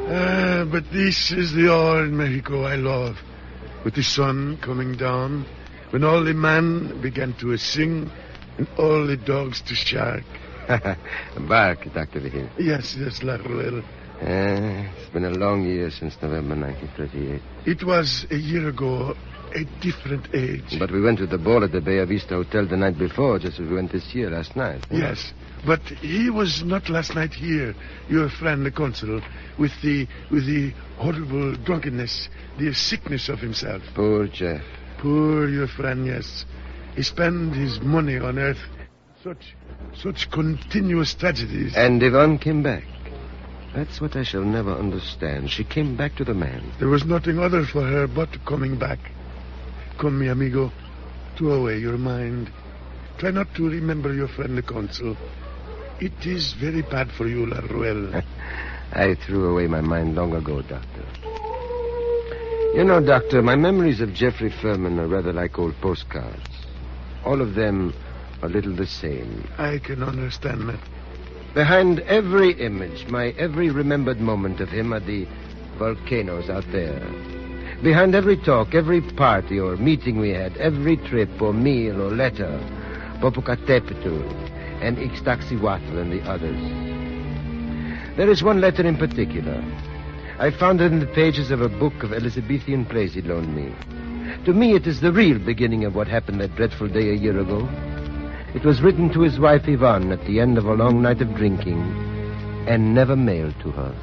But this is the old Mexico I love. With the sun coming down, when all the men began to sing and all the dogs to shark. Bark, Dr. Vigil. Yes, La Ruel. It's been a long year since November 1938. It was a year ago, a different age. But we went to the ball at the Bella Vista Hotel the night before, just as we went this year last night. Yes, but he was not last night here, your friend the consul, with the horrible drunkenness, the sickness of himself. Poor Jeff. Poor your friend, yes. He spent his money on earth. Such continuous tragedies. And Yvonne came back. That's what I shall never understand. She came back to the man. There was nothing other for her but coming back. Come, mi amigo, throw away your mind. Try not to remember your friend the consul. It is very bad for you, La Ruel. I threw away my mind long ago, Doctor. You know, Doctor, my memories of Jeffrey Furman are rather like old postcards. All of them are little the same. I can understand that. Behind every image, my every remembered moment of him are the volcanoes out there. Behind every talk, every party or meeting we had, every trip or meal or letter, Popocatépetl and Ixtaccíhuatl and the others. There is one letter in particular. I found it in the pages of a book of Elizabethan plays he loaned me. To me, it is the real beginning of what happened that dreadful day a year ago. It was written to his wife Yvonne at the end of a long night of drinking and never mailed to her.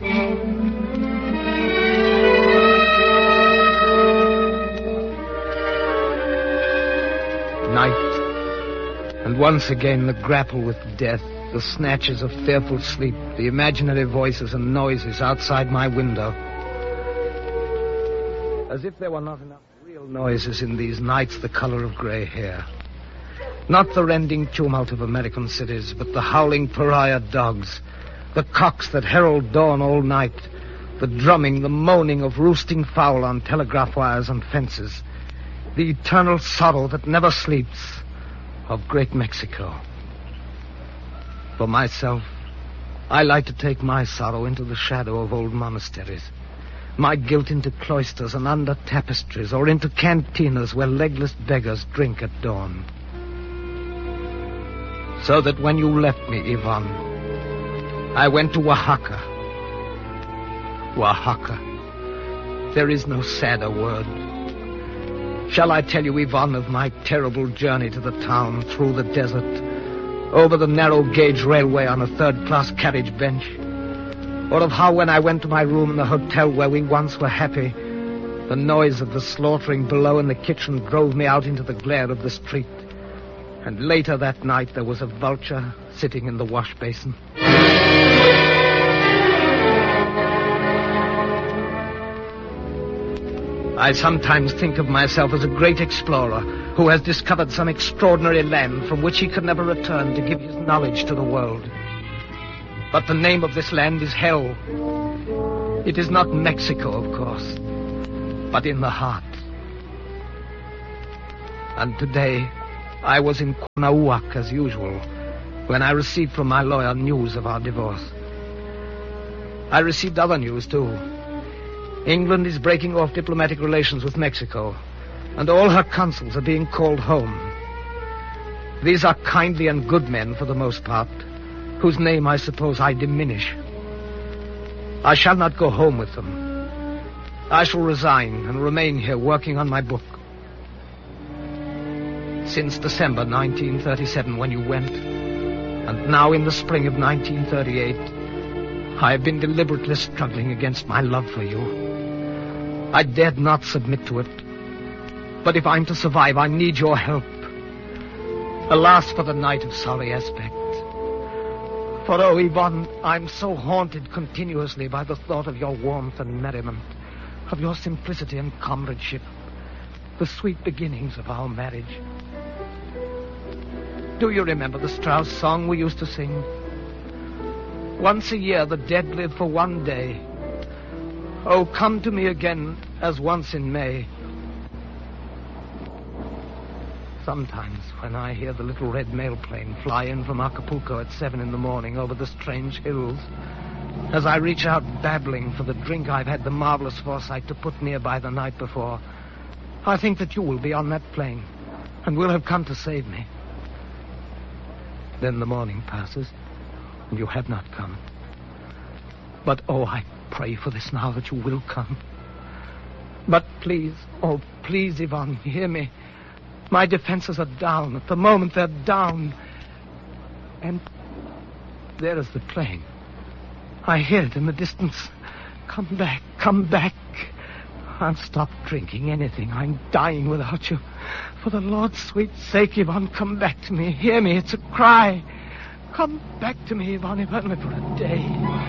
Night. And once again the grapple with death, the snatches of fearful sleep, the imaginary voices and noises outside my window. As if there were not enough real noises in these nights the color of gray hair. Not the rending tumult of American cities, but the howling pariah dogs, the cocks that herald dawn all night, the drumming, the moaning of roosting fowl on telegraph wires and fences, the eternal sorrow that never sleeps of Great Mexico. For myself, I like to take my sorrow into the shadow of old monasteries, my guilt into cloisters and under tapestries, or into cantinas where legless beggars drink at dawn. So that when you left me, Yvonne, I went to Oaxaca. Oaxaca. There is no sadder word. Shall I tell you, Yvonne, of my terrible journey to the town, through the desert, over the narrow gauge railway on a third-class carriage bench? Or of how when I went to my room in the hotel where we once were happy, the noise of the slaughtering below in the kitchen drove me out into the glare of the street. And later that night there was a vulture sitting in the wash basin. I sometimes think of myself as a great explorer who has discovered some extraordinary land from which he could never return to give his knowledge to the world. But the name of this land is hell. It is not Mexico, of course, but in the heart. And today I was in Cuauhnahuac as usual when I received from my lawyer news of our divorce. I received other news, too. England is breaking off diplomatic relations with Mexico, and all her consuls are being called home. These are kindly and good men, for the most part, whose name I suppose I diminish. I shall not go home with them. I shall resign and remain here working on my book. Since December 1937, when you went, and now in the spring of 1938, I have been deliberately struggling against my love for you. I dared not submit to it. But if I'm to survive, I need your help. Alas for the night of sorry aspect. For, oh, Yvonne, I'm so haunted continuously by the thought of your warmth and merriment, of your simplicity and comradeship, the sweet beginnings of our marriage. Do you remember the Strauss song we used to sing? Once a year the dead live for one day. Oh, come to me again as once in May. Sometimes when I hear the little red mail plane fly in from Acapulco at 7 in the morning over the strange hills, As I reach out babbling for the drink I've had the marvelous foresight to put nearby the night before, I think that you will be on that plane and will have come to save me. Then the morning passes, and you have not come. But, oh, I pray for this now that you will come. But please, oh, please, Yvonne, hear me. My defenses are down. At the moment, they're down. And there is the plane. I hear it in the distance. Come back, come back. I'll stop drinking anything. I'm dying without you. For the Lord's sweet sake, Yvonne, come back to me. Hear me, it's a cry. Come back to me, Yvonne, if only for a day.